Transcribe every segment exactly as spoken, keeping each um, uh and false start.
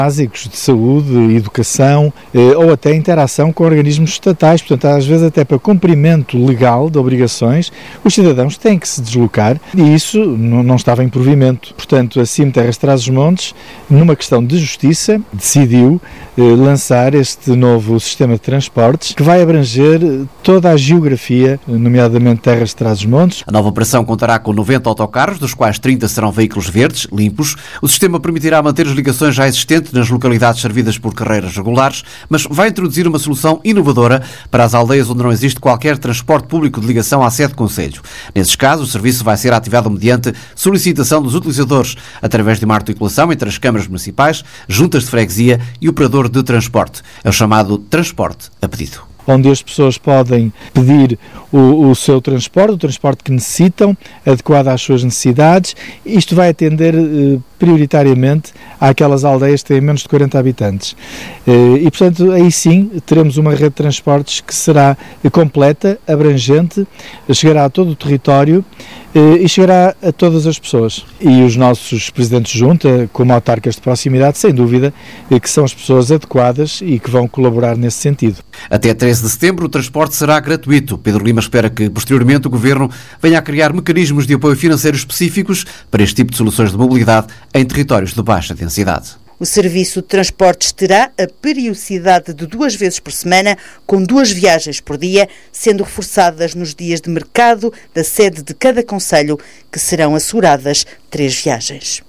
básicos de saúde, educação ou até interação com organismos estatais. Portanto, às vezes até para cumprimento legal de obrigações, os cidadãos têm que se deslocar e isso não estava em provimento. Portanto, a CIM Terras de Trás-os-Montes, numa questão de justiça, decidiu eh, lançar este novo sistema de transportes que vai abranger toda a geografia, nomeadamente Terras de Trás-os-Montes. A nova operação contará com noventa autocarros, dos quais trinta serão veículos verdes, limpos. O sistema permitirá manter as ligações já existentes nas localidades servidas por carreiras regulares, mas vai introduzir uma solução inovadora para as aldeias onde não existe qualquer transporte público de ligação à sede do concelho. Nesses casos, o serviço vai ser ativado mediante solicitação dos utilizadores, através de uma articulação entre as câmaras municipais, juntas de freguesia e operador de transporte. É o chamado transporte a pedido. Onde as pessoas podem pedir o, o seu transporte, o transporte que necessitam, adequado às suas necessidades. Isto vai atender eh, prioritariamente àquelas aldeias que têm menos de quarenta habitantes. Eh, e, portanto, aí sim teremos uma rede de transportes que será completa, abrangente, chegará a todo o território eh, e chegará a todas as pessoas. E os nossos presidentes de junta, como autarcas de proximidade, sem dúvida, eh, que são as pessoas adequadas e que vão colaborar nesse sentido. Até treze de setembro o transporte será gratuito. Pedro Lima espera que, posteriormente, o Governo venha a criar mecanismos de apoio financeiro específicos para este tipo de soluções de mobilidade em territórios de baixa densidade. O serviço de transportes terá a periodicidade de duas vezes por semana, com duas viagens por dia, sendo reforçadas nos dias de mercado da sede de cada concelho, que serão asseguradas três viagens.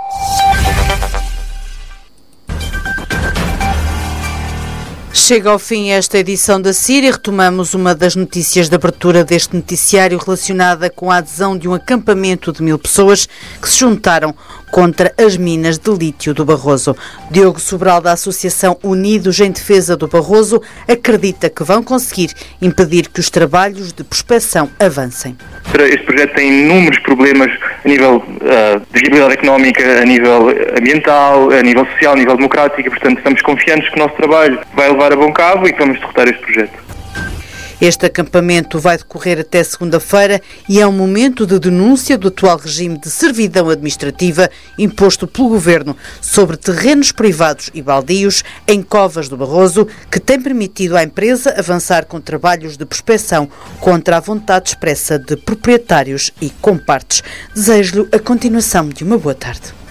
Chega ao fim esta edição da C I R e retomamos uma das notícias de abertura deste noticiário relacionada com a adesão de um acampamento de mil pessoas que se juntaram contra as minas de lítio do Barroso. Diogo Sobral, da Associação Unidos em Defesa do Barroso, acredita que vão conseguir impedir que os trabalhos de prospecção avancem. Este projeto tem inúmeros problemas a nível uh, de viabilidade económica, a nível ambiental, a nível social, a nível democrático, e, portanto, estamos confiantes que o nosso trabalho vai levar a bom cabo e que vamos derrotar este projeto. Este acampamento vai decorrer até segunda-feira e é um momento de denúncia do atual regime de servidão administrativa imposto pelo Governo sobre terrenos privados e baldios em Covas do Barroso, que tem permitido à empresa avançar com trabalhos de prospecção contra a vontade expressa de proprietários e compartes. Desejo-lhe a continuação de uma boa tarde.